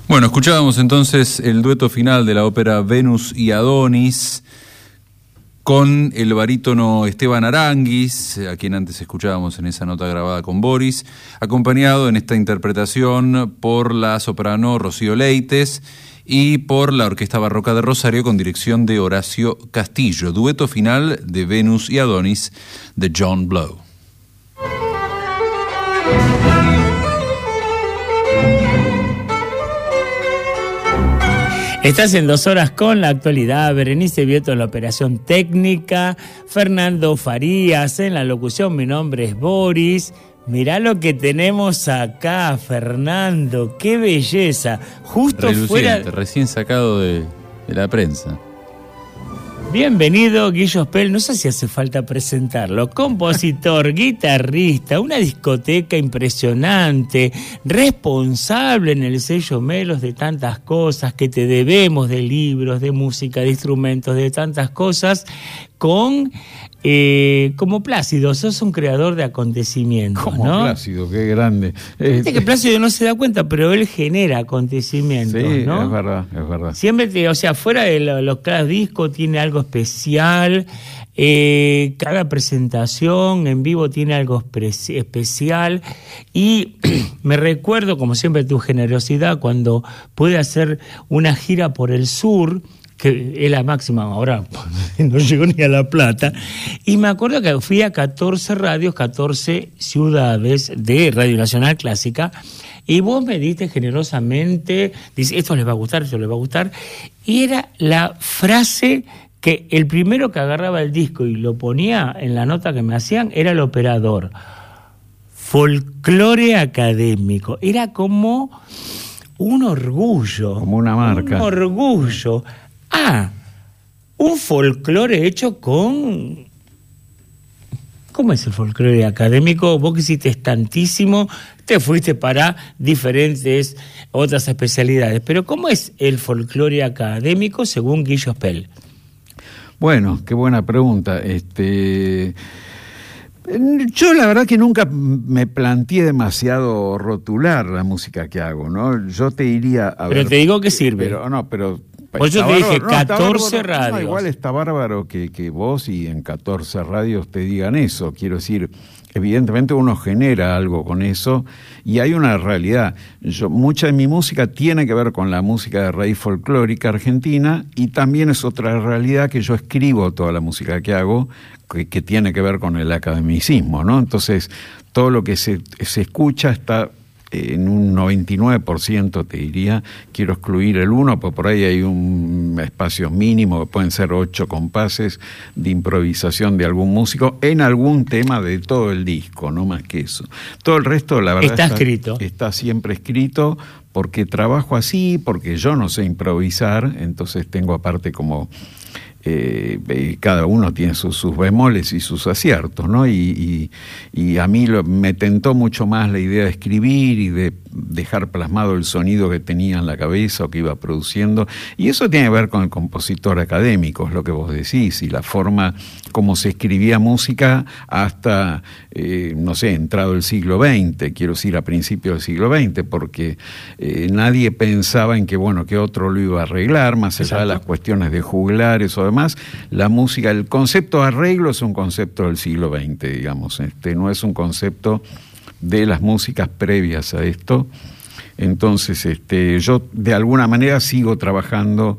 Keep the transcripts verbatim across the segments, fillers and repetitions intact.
Bueno, escuchábamos entonces el dueto final de la ópera Venus y Adonis con el barítono Esteban Aranguis, a quien antes escuchábamos en esa nota grabada con Boris, acompañado en esta interpretación por la soprano Rocío Leites y por la Orquesta Barroca de Rosario con dirección de Horacio Castillo. Dueto final de Venus y Adonis de John Blow. Estás en Dos Horas con la Actualidad. Berenice Vieto en la operación técnica, Fernando Farías en la locución. Mi nombre es Boris. Mirá lo que tenemos acá, Fernando. ¡Qué belleza! Justo fuera... recién sacado de, de la prensa. Bienvenido, Guillo Spell. No sé si hace falta presentarlo. Compositor, guitarrista, una discoteca impresionante, responsable en el sello Melos de tantas cosas que te debemos, de libros, de música, de instrumentos, de tantas cosas, con... Eh, como Plácido, sos un creador de acontecimientos, como ¿no? Plácido, qué grande. Viste que Plácido no se da cuenta, pero él genera acontecimientos, sí, ¿no? es verdad, es verdad. Siempre, te, o sea, fuera de lo, los cada disco tiene algo especial, eh, cada presentación en vivo tiene algo espe- especial y me recuerdo, como siempre, tu generosidad cuando pude hacer una gira por el sur, que es la máxima, ahora no llegó ni a La Plata, y me acuerdo que fui a catorce radios, catorce ciudades de Radio Nacional Clásica, y vos me diste generosamente, dice, esto les va a gustar, esto les va a gustar, y era la frase que el primero que agarraba el disco y lo ponía en la nota que me hacían era el operador. Folclore académico, era como un orgullo. Como una marca. Un orgullo. Ah, un folclore hecho con... ¿Cómo es el folclore académico? Vos que hiciste tantísimo, te fuiste para diferentes otras especialidades. Pero ¿cómo es el folclore académico según Guillo Spell? Bueno, qué buena pregunta. Este... Yo la verdad que nunca me planteé demasiado rotular la música que hago, ¿no? Yo te diría... A pero ver, te digo que sirve. Pero no, pero... Pues yo te dije no, catorce bárbaro, radios. No, igual está bárbaro que, que vos y en catorce radios te digan eso. Quiero decir, evidentemente uno genera algo con eso y hay una realidad. Yo, mucha de mi música tiene que ver con la música de raíz folclórica argentina y también es otra realidad que yo escribo toda la música que hago que, que tiene que ver con el academicismo, ¿no? Entonces, todo lo que se, se escucha está... en un noventa y nueve por ciento te diría, quiero excluir el uno, porque por ahí hay un espacio mínimo, que pueden ser ocho compases de improvisación de algún músico en algún tema de todo el disco, no más que eso. Todo el resto, la verdad, está, está escrito. Está siempre escrito, porque trabajo así, porque yo no sé improvisar, entonces tengo aparte como... Eh, eh, cada uno tiene sus, sus bemoles y sus aciertos, ¿no? Y, y, y a mí lo, me tentó mucho más la idea de escribir y de dejar plasmado el sonido que tenía en la cabeza o que iba produciendo, y eso tiene que ver con el compositor académico, es lo que vos decís, y la forma como se escribía música hasta, eh, no sé, entrado el siglo veinte, quiero decir a principios del siglo veinte, porque eh, nadie pensaba en que, bueno, que otro lo iba a arreglar, más allá Exacto. de las cuestiones de juglares o demás, la música, el concepto de arreglo es un concepto del siglo veinte, digamos, este, no es un concepto de las músicas previas a esto. Entonces, este, yo de alguna manera sigo trabajando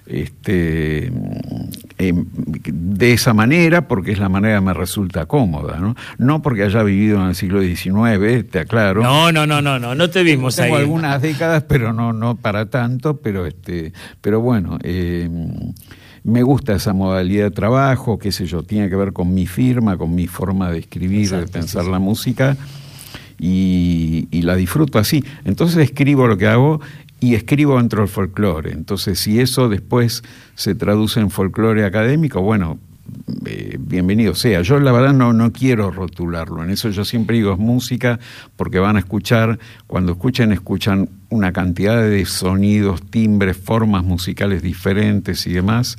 este, en, de esa manera porque es la manera que me resulta cómoda, ¿no? No porque haya vivido en el siglo diecinueve, te aclaro. No, no, no, no, no, no te vimos Tengo ahí. algunas décadas, pero no, no para tanto, pero este, pero bueno, eh, me gusta esa modalidad de trabajo, qué sé yo, tiene que ver con mi firma, con mi forma de escribir, Exacto, de pensar sí, sí. la música. Y, y la disfruto así. Entonces escribo lo que hago y escribo dentro del folclore. Entonces, si eso después se traduce en folclore académico, bueno, eh, bienvenido sea. Yo la verdad no, no quiero rotularlo. En eso yo siempre digo es música, porque van a escuchar, cuando escuchen, escuchan una cantidad de sonidos, timbres, formas musicales diferentes y demás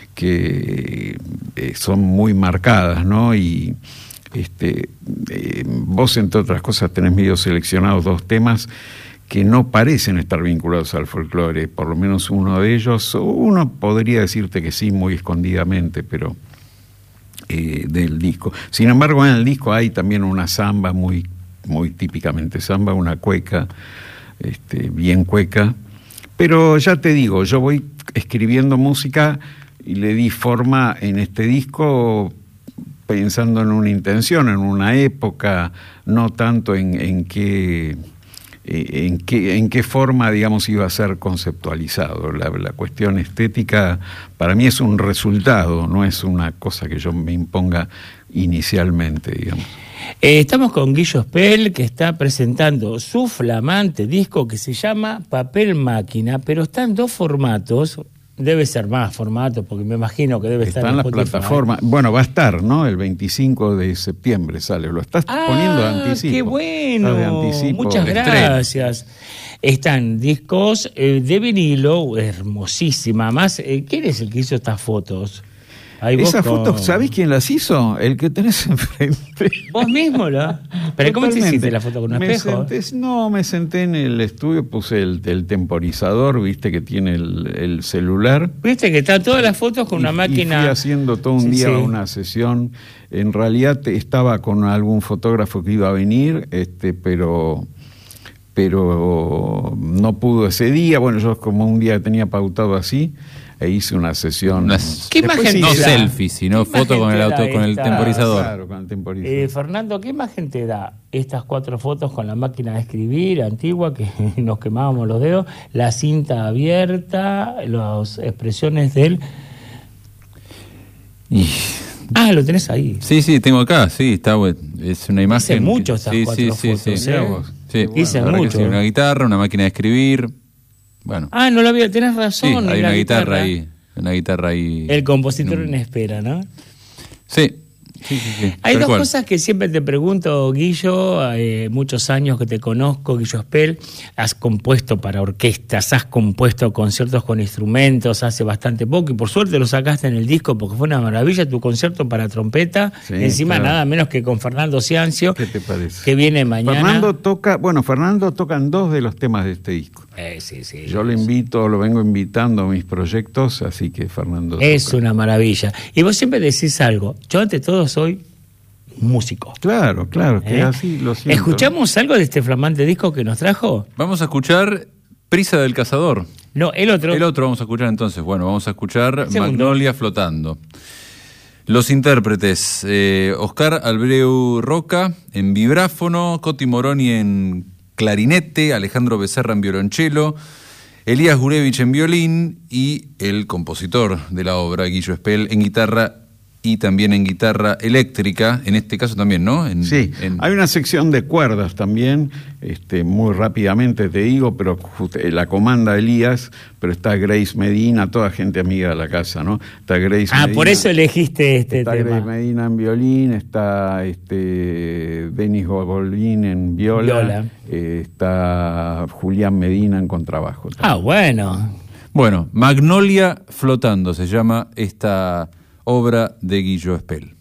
que eh, son muy marcadas, ¿no? Y Este, eh, vos, entre otras cosas, tenés medio seleccionados dos temas que no parecen estar vinculados al folclore, por lo menos uno de ellos, uno podría decirte que sí, muy escondidamente, pero eh, del disco. Sin embargo, en el disco hay también una samba muy, muy típicamente samba, una cueca, este, bien cueca, pero ya te digo, yo voy escribiendo música y le di forma en este disco pensando en una intención, en una época, no tanto en, en qué... En qué, en qué forma, digamos, iba a ser conceptualizado. La, la cuestión estética para mí es un resultado, no es una cosa que yo me imponga inicialmente, digamos. Eh, estamos con Guillo Spell, que está presentando su flamante disco que se llama Papel Máquina, pero está en dos formatos. Debe ser más formatos, porque me imagino que debe Está estar en en la plataforma. Bueno, va a estar, ¿no? El veinticinco de septiembre sale. Lo estás ah, poniendo de anticipo. ¡Qué bueno! De anticipo. Muchas gracias. Están discos eh, de vinilo, hermosísima. Más, eh, ¿quién es el que hizo estas fotos? Ahí Esas con... fotos, ¿sabés quién las hizo? El que tenés enfrente. ¿Vos mismo, la? ¿Pero cómo te hiciste la foto con un me espejo? Senté, no, me senté en el estudio, puse el, el temporizador, viste, que tiene el, el celular. Viste que están todas las fotos con y, una máquina. Y fui haciendo todo un sí, día sí. una sesión. En realidad te, estaba con algún fotógrafo que iba a venir, este, pero... pero no pudo ese día. Bueno, yo como un día tenía pautado así, e hice una sesión. Unas, ¿Qué imagen no te da? selfie, sino foto con el auto, con el esta? temporizador. Claro, con el temporizador. Eh, Fernando, ¿qué imagen te da estas cuatro fotos con la máquina de escribir antigua, que nos quemábamos los dedos, la cinta abierta, las expresiones del... Y... Ah, lo tenés ahí. Sí, sí, tengo acá, sí, está es una imagen. Dicen mucho estas sí, cuatro sí, fotos, sí, sí. ¿eh? Sí, Dicen la verdad que mucho. sí, una guitarra, una máquina de escribir. Bueno. Ah, no lo había, tenés razón. Sí, hay la una guitarra, guitarra ahí, una guitarra ahí. El compositor en, en espera, ¿no? Sí. Sí, sí, sí, Hay tal dos cual. cosas que siempre te pregunto, Guillo, eh, muchos años que te conozco, Guillo Spell, has compuesto para orquestas, has compuesto conciertos con instrumentos hace bastante poco, y por suerte lo sacaste en el disco porque fue una maravilla tu concierto para trompeta, Sí, encima claro. nada menos que con Fernando Ciancio, ¿Qué te parece? que viene mañana. Fernando toca, bueno, Fernando toca en dos de los temas de este disco. Eh, sí, sí, Yo lo invito, lo vengo invitando a mis proyectos, así que Fernando es toca. una maravilla. Y vos siempre decís algo, yo ante todo soy músico. Claro, claro, que ¿Eh? así lo siento. ¿Escuchamos algo de este flamante disco que nos trajo? Vamos a escuchar Prisa del Cazador. No, el otro. El otro vamos a escuchar entonces. Bueno, vamos a escuchar Segundo. Magnolia Flotando. Los intérpretes, eh, Oscar Albreu Roca en vibráfono, Coti Moroni en clarinete, Alejandro Becerra en violonchelo, Elías Gurevich en violín y el compositor de la obra, Guillo Spell, en guitarra y también en guitarra eléctrica, en este caso también, ¿no? En, Sí, en... hay una sección de cuerdas también, este, muy rápidamente te digo, pero just- la comanda Elías, pero está Grace Medina, toda gente amiga de la casa, ¿no? Está Grace Ah, Medina, por eso elegiste este está tema. Grace Medina en violín, está este, Denis Gobolín en viola, Viola. eh, está Julián Medina en contrabajo. Ah, bueno. Bueno, Magnolia Flotando se llama esta obra de Guillo Spell.